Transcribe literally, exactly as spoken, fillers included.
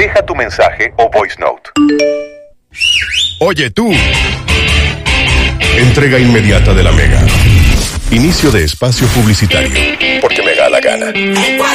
Deja tu mensaje o voice note. Oye tú. Entrega inmediata de la Mega. Inicio de espacio publicitario. Porque me da la gana.